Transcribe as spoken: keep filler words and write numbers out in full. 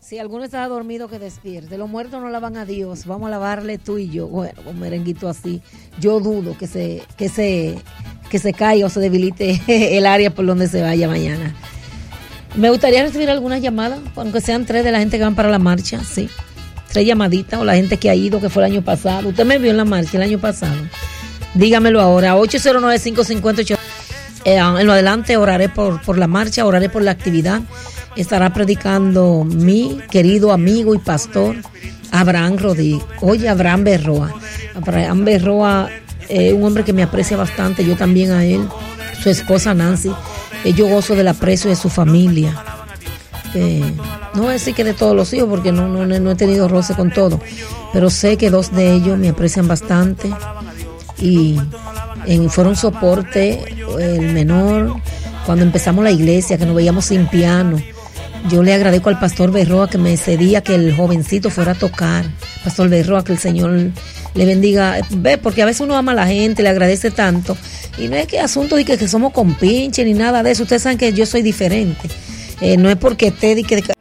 Si alguno está dormido, que despierte. Los muertos no lavan a Dios. Vamos a lavarle tú y yo. Bueno, con merenguito así. Yo dudo que se, que se, que se caiga o se debilite el área por donde se vaya mañana. Me gustaría recibir algunas llamadas, aunque sean tres de la gente que van para la marcha, sí. Tres llamaditas, o la gente que ha ido, que fue el año pasado. Usted me vio en la marcha el año pasado. Dígamelo ahora. ocho cero nueve, cinco cinco ocho. Eh, en lo adelante oraré por, por la marcha, oraré por la actividad. Estará predicando mi querido amigo y pastor Abraham Rodríguez. Oye, Abraham Berroa. Abraham Berroa es eh, un hombre que me aprecia bastante, yo también a él, su esposa Nancy. Eh, yo gozo del aprecio de su familia. Eh, no voy a decir que de todos los hijos, porque no, no, no he tenido roce con todo, pero sé que dos de ellos me aprecian bastante y en, fueron soporte. El menor, cuando empezamos la iglesia, que nos veíamos sin piano, yo le agradezco al pastor Berroa que me cedía que el jovencito fuera a tocar. Pastor Berroa, que el Señor le bendiga. Ve, porque a veces uno ama a la gente, le agradece tanto, y no es que asunto de que, que somos compinches ni nada de eso. Ustedes saben que yo soy diferente. Eh, no es porque esté de que